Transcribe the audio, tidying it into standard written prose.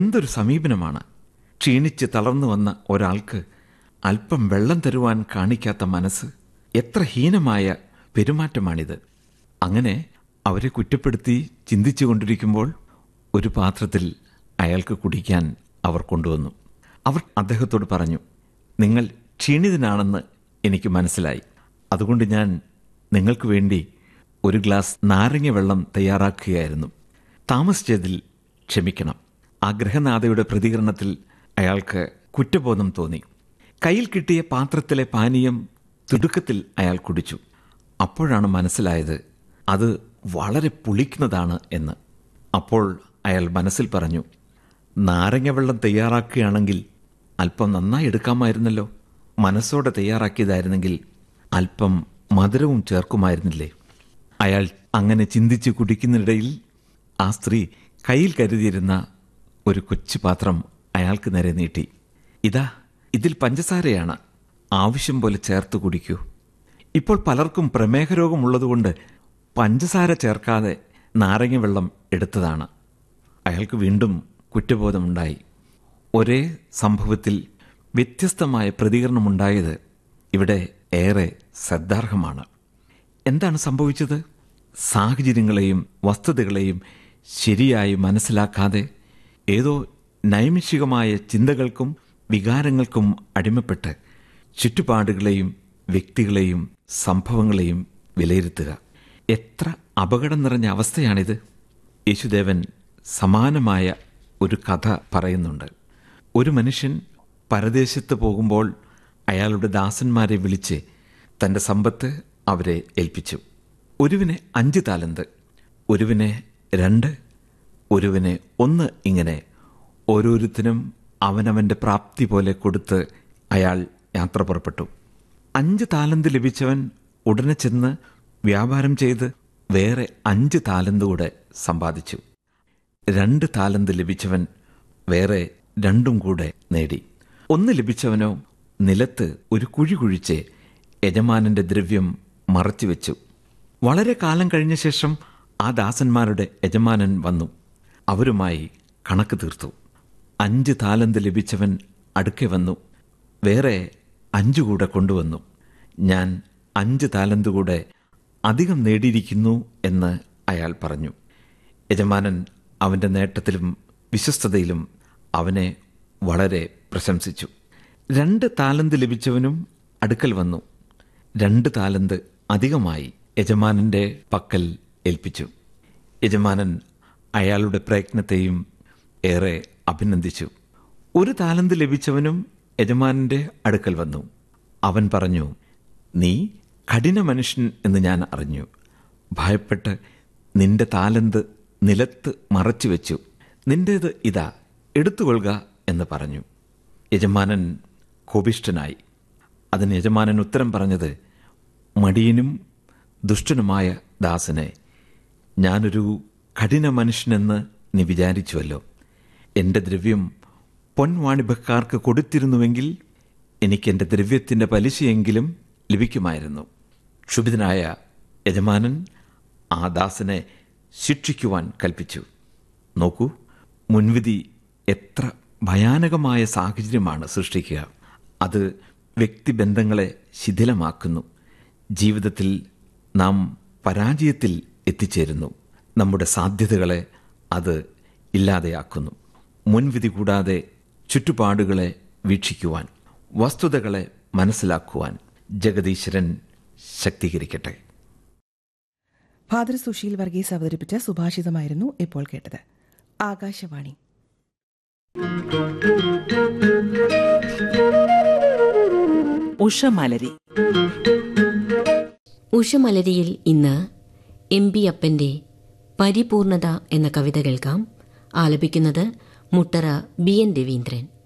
എന്തൊരു സമീപനമാണ്! ക്ഷീണിച്ച് തളർന്നു വന്ന ഒരാൾക്ക് അല്പം വെള്ളം തരുവാൻ കാണിക്കാത്ത മനസ്സ്! എത്ര ഹീനമായ പെരുമാറ്റമാണിത്! അങ്ങനെ അവരെ കുറ്റപ്പെടുത്തി ചിന്തിച്ചു കൊണ്ടിരിക്കുമ്പോൾ ഒരു പാത്രത്തിൽ അയാൾക്ക് കുടിക്കാൻ അവർ കൊണ്ടുവന്നു. അവർ അദ്ദേഹത്തോട് പറഞ്ഞു, നിങ്ങൾ ക്ഷീണിതനാണെന്ന് എനിക്ക് മനസ്സിലായി. അതുകൊണ്ട് ഞാൻ നിങ്ങൾക്ക് വേണ്ടി ഒരു ഗ്ലാസ് നാരങ്ങ വെള്ളം തയ്യാറാക്കുകയായിരുന്നു. താമസിച്ചതിൽ ക്ഷമിക്കണം. ആ ഗൃഹനാഥയുടെ പ്രതികരണത്തിൽ അയാൾക്ക് കുറ്റബോധം തോന്നി. കയ്യിൽ കിട്ടിയ പാത്രത്തിലെ പാനീയം തിടുക്കത്തിൽ അയാൾ കുടിച്ചു. അപ്പോഴാണ് മനസ്സിലായത് അത് വളരെ പുളിക്കുന്നതാണ് എന്ന്. അപ്പോൾ അയാൾ മനസ്സിൽ പറഞ്ഞു, നാരങ്ങ വെള്ളം തയ്യാറാക്കുകയാണെങ്കിൽ അല്പം നന്നായി എടുക്കാമായിരുന്നല്ലോ. മനസ്സോടെ തയ്യാറാക്കിയതായിരുന്നെങ്കിൽ അല്പം മധുരവും ചേർക്കുമായിരുന്നില്ലേ? അയാൾ അങ്ങനെ ചിന്തിച്ച് കുടിക്കുന്നിടയിൽ ആ സ്ത്രീ കയ്യിൽ കരുതിയിരുന്ന ഒരു കൊച്ചു പാത്രം അയാൾക്ക് നേരെ നീട്ടി. ഇതാ, ഇതിൽ പഞ്ചസാരയാണ്, ആവശ്യം പോലെ ചേർത്ത് കുടിക്കൂ. ഇപ്പോൾ പലർക്കും പ്രമേഹ രോഗമുള്ളതുകൊണ്ട് പഞ്ചസാര ചേർക്കാതെ നാരങ്ങ വെള്ളം എടുത്തതാണ്. അയാൾക്ക് വീണ്ടും കുറ്റബോധമുണ്ടായി. ഒരേ സംഭവത്തിൽ വ്യത്യസ്തമായ പ്രതികരണമുണ്ടായത് ഇവിടെ ഏറെ ശ്രദ്ധാർഹമാണ്. എന്താണ് സംഭവിച്ചത്? സാഹചര്യങ്ങളെയും വസ്തുതകളെയും ശരിയായി മനസ്സിലാക്കാതെ ഏതോ നൈമിഷികമായ ചിന്തകൾക്കും വികാരങ്ങൾക്കും അടിമപ്പെട്ട് ചുറ്റുപാടുകളെയും വ്യക്തികളെയും സംഭവങ്ങളെയും വിലയിരുത്തുക. എത്ര അപകടം നിറഞ്ഞ അവസ്ഥയാണിത്! യേശുദേവൻ സമാനമായ ഒരു കഥ പറയുന്നുണ്ട്. ഒരു മനുഷ്യൻ പരദേശത്ത് പോകുമ്പോൾ അയാളുടെ ദാസന്മാരെ വിളിച്ച് തൻ്റെ സമ്പത്ത് അവരെ ഏൽപ്പിച്ചു. ഒരുവിനെ 5 താലന്ത്, ഒരുവിനെ 2, ഒരുവിനെ 1, ഇങ്ങനെ ഓരോരുത്തരും അവനവൻ്റെ പ്രാപ്തി പോലെ കൊടുത്ത് അയാൾ യാത്ര പുറപ്പെട്ടു. 5 താലന്ത് ലഭിച്ചവൻ ഉടനെ ചെന്ന് വ്യാപാരം ചെയ്ത് വേറെ 5 താലന്ത് കൂടെ സമ്പാദിച്ചു. 2 താലന്ത് ലഭിച്ചവൻ വേറെ 2 കൂടെ നേടി. 1 ലഭിച്ചവനോ നിലത്ത് ഒരു കുഴി കുഴിച്ച് യജമാനന്റെ ദ്രവ്യം മറച്ചുവെച്ചു. വളരെ കാലം കഴിഞ്ഞ ശേഷം ആ ദാസന്മാരുടെ യജമാനൻ വന്നു അവരുമായി കണക്ക് തീർത്തു. 5 താലന്ത് ലഭിച്ചവൻ അടുക്കെ വന്നു വേറെ 5 കൂടെ കൊണ്ടുവന്നു. ഞാൻ 5 താലന്ത് കൂടെ അധികം നേടിയിരിക്കുന്നു എന്ന് അയാൾ പറഞ്ഞു. യജമാനൻ അവൻ്റെ നേട്ടത്തിലും വിശ്വസ്തതയിലും അവനെ വളരെ പ്രശംസിച്ചു. 2 താലന്ത് ലഭിച്ചവനും അടുക്കൽ വന്നു. 2 താലന്ത് അധികമായി യജമാനൻ്റെ പക്കൽ ഏൽപ്പിച്ചു. യജമാനൻ അയാളുടെ പ്രയത്നത്തെയും ഏറെ അഭിനന്ദിച്ചു. 1 താലന്ത് ലഭിച്ചവനും യജമാനൻ്റെ അടുക്കൽ വന്നു. അവൻ പറഞ്ഞു, നീ കഠിന മനുഷ്യൻ എന്ന് ഞാൻ അറിഞ്ഞു. ഭയപ്പെട്ട് നിന്റെ താലന്ത് നിലത്ത് മറച്ചു വെച്ചു. നിന്റേത് ഇതാ, എടുത്തുകൊള്ളുക എന്ന് പറഞ്ഞു. യജമാനൻ കോപിഷ്ഠനായി. അതിന് യജമാനൻ ഉത്തരം പറഞ്ഞത്, മടിയനും ദുഷ്ടനുമായ ദാസനെ, ഞാനൊരു കഠിന മനുഷ്യനെന്ന് നീ വിചാരിച്ചുവല്ലോ. എൻ്റെ ദ്രവ്യം പൊൻവാണിഭക്കാർക്ക് കൊടുത്തിരുന്നുവെങ്കിൽ എനിക്ക് എൻ്റെ ദ്രവ്യത്തിൻ്റെ പലിശയെങ്കിലും ലഭിക്കുമായിരുന്നു. ക്ഷുഭിതനായ യജമാനൻ ആ ദാസനെ ശിക്ഷിക്കുവാൻ കൽപ്പിച്ചു. നോക്കൂ, മുൻവിധി എത്ര ഭയാനകമായ സാഹചര്യമാണ് സൃഷ്ടിക്കുക. അത് വ്യക്തിബന്ധങ്ങളെ ശിഥിലമാക്കുന്നു. ജീവിതത്തിൽ നാം പരാജയത്തിൽ എത്തിച്ചേരുന്നു. നമ്മുടെ സാധ്യതകളെ അത് ഇല്ലാതെയാക്കുന്നു. മുൻവിധി കൂടാതെ ചുറ്റുപാടുകളെ വീക്ഷിക്കുവാൻ, വസ്തുതകളെ മനസ്സിലാക്കുവാൻ ജഗദീശ്വരൻ ശക്തീകരിക്കട്ടെ. ഫാദർ സുശീൽ വർഗീസ് അവതരിപ്പിച്ച സുഭാഷിതമായിരുന്നു ഇപ്പോൾ കേട്ടത്. ആകാശവാണി. ഉഷമലരി. ഉഷമലരിയിൽ ഇന്ന് MB അപ്പന്റെ പരിപൂർണത എന്ന കവിത കേൾക്കാം. ആലപിക്കുന്നത് മുട്ടറ BN രവീന്ദ്രൻ.